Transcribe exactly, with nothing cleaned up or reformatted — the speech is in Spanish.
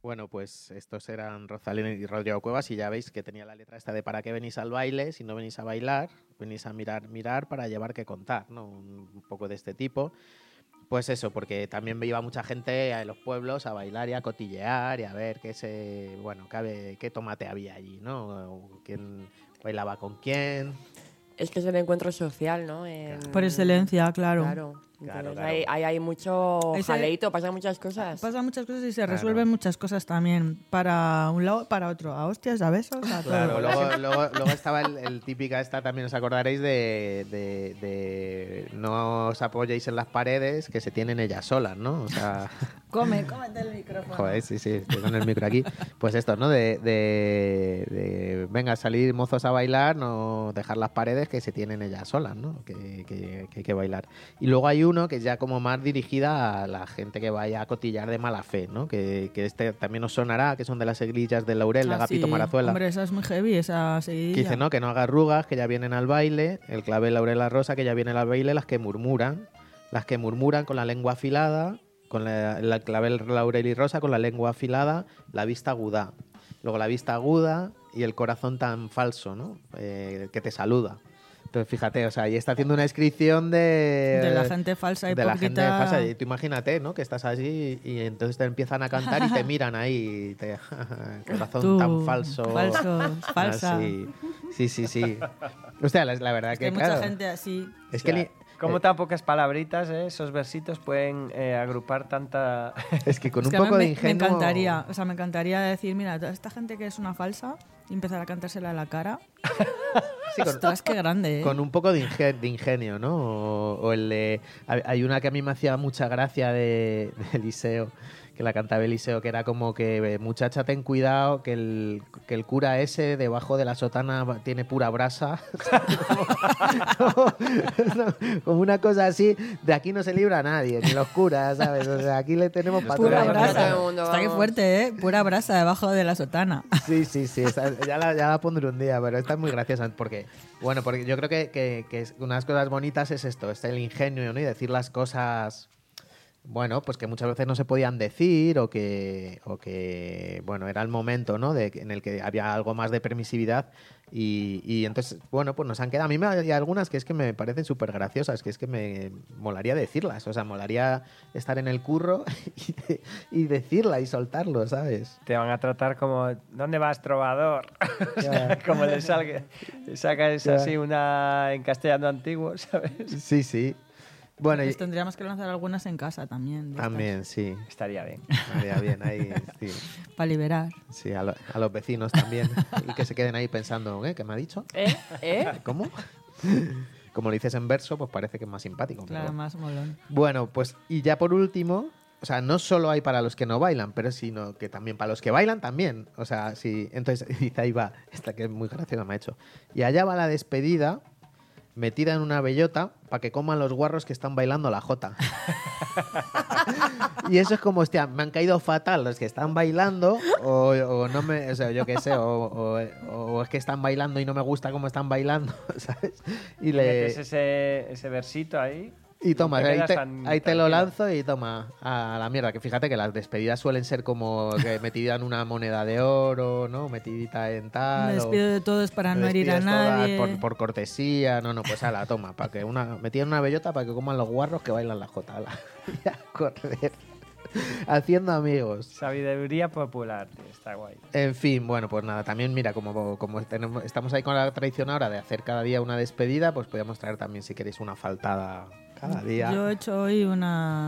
Bueno, pues estos eran Rosalén y Rodrigo Cuevas y ya veis que tenía la letra esta de ¿para qué venís al baile? Si no venís a bailar, venís a mirar, mirar para llevar que contar, ¿no? Un, un poco de este tipo. Pues eso, porque también iba mucha gente a los pueblos a bailar y a cotillear y a ver qué se, bueno, qué, qué tomate había allí, ¿no? ¿Quién bailaba con quién? Es que es el encuentro social, ¿no? En... Por excelencia, claro. Claro. Claro, Entonces, claro. Hay, hay, hay mucho Ese- jaleito, pasan muchas cosas. Pasan muchas cosas y se Claro. resuelven muchas cosas también. Para un lado, para otro. A hostias, a besos, a Claro, todo. luego, luego, luego estaba el, el típica esta, también os acordaréis de, de, de no os apoyéis en las paredes que se tienen ellas solas, ¿no? O sea, Come, cómete el micrófono. joder, sí, sí, estoy con el micro aquí. Pues esto, ¿no? De, de, de venga, salir mozos a bailar, no dejar las paredes que se tienen ellas solas, ¿no? Que, que, que hay que bailar. Y luego hay uno que es ya como más dirigida a la gente que vaya a cotillar de mala fe, ¿no? Que, que este también os sonará, que son de las seguidillas del Laurel, de Ah, Agapito sí. Marazuela. Hombre, esa es muy heavy, esa Que seguidilla. dice, ¿no? Que no haga arrugas, que ya vienen al baile. El clavel Laurel la Rosa, que ya vienen al baile. Las que murmuran. Las que murmuran con la lengua afilada. Con la, el clavel Laurel y Rosa con la lengua afilada. La vista aguda. Luego la vista aguda y el corazón tan falso, ¿no? Eh, que te saluda. Entonces, fíjate, o sea, ahí está haciendo una descripción de... De la gente falsa y de la gente hipócrita. falsa. Y tú imagínate, ¿no? Que estás allí y entonces te empiezan a cantar y te miran ahí. Y te... corazón Tú, tan falso. falso, falsa. Así. Sí, sí, sí. O sea, la, la verdad Es que, que hay claro, mucha gente así. es O que sea, ni- como eh, tan pocas palabritas, ¿eh? Esos versitos pueden eh, agrupar tanta... es que con Es un que a mí poco de me, ingenuo... me encantaría, o sea, me encantaría decir, mira, toda esta gente que es una falsa y empezar a cantársela a la cara. Sí, con, Ostras, qué grande, ¿eh? con un poco de, inge- de ingenio, ¿no? O, o el de... hay- Hay una que a mí me hacía mucha gracia de, de Eliseo, que la cantaba Eliseo, que era como que, muchacha, ten cuidado, que el, que el cura ese debajo de la sotana tiene pura brasa. como, como una cosa así, de aquí no se libra nadie, ni los curas, ¿sabes? O sea, aquí le tenemos para Pura todas las brasa. cosas. Todo el mundo, Está que vamos. fuerte, ¿eh? Pura brasa debajo de la sotana. Sí, sí, sí, esta- ya, la, ya la pondré un día, pero esta es muy graciosa porque, bueno, porque yo creo que, que, que es- una de las cosas bonitas es esto, es el ingenio, ¿no? Y decir las cosas, bueno, pues que muchas veces no se podían decir o que, o que bueno, era el momento, ¿no? De, en el que había algo más de permisividad y, y entonces, bueno, pues nos han quedado, a mí me hay algunas que es que me parecen súper graciosas, que es que me molaría decirlas, o sea, molaría estar en el curro y, de- y decirla y soltarlo, ¿sabes? Te van a tratar como, ¿dónde vas, trovador? O sea, como le salga, le sacas Ya. así una en castellano antiguo, ¿sabes? Sí, sí. Bueno, y, Pues tendríamos que lanzar algunas en casa también. también, sí. Estaría bien. Estaría bien ahí, sí. Para liberar. Sí, a, lo- a los vecinos también. Y que se queden ahí pensando, ¿eh? ¿Qué me ha dicho? ¿Eh? ¿Eh? ¿Cómo? Como lo dices en verso, pues parece que es más simpático. pero Claro, bueno. más molón. Bueno, pues y ya por último, o sea, no solo hay para los que no bailan, pero sino que también para los que bailan también. O sea, sí, entonces dice ahí va, esta que es muy graciosa me ha hecho. Y allá va la despedida metida en una bellota para que coman los guarros que están bailando la jota. Y eso es como, hostia, me han caído fatal los que están bailando o, o no me, o sea, yo qué sé, o, o- o es que están bailando y no me gusta cómo están bailando, ¿sabes? Y le... Metes ese, ese versito ahí. Y toma, te ahí quedas te, tan ahí te lo tranquilo. lanzo y toma, a la mierda. Que fíjate que las despedidas suelen ser como que metida en una moneda de oro, ¿no? Metidita en tal. Me o despido de todos para me no herir a despides todas nadie. Por, por cortesía, no, no, pues a la toma. Para que una, metida en una bellota para que coman los guarros que bailan la jota. ala. Y a correr. Haciendo amigos. Sabiduría popular, tío, está guay. En fin, bueno, pues nada, también mira, como, como tenemos, estamos ahí con la tradición ahora de hacer cada día una despedida, pues podríamos traer también, si queréis, una faltada cada día. Yo he hecho hoy una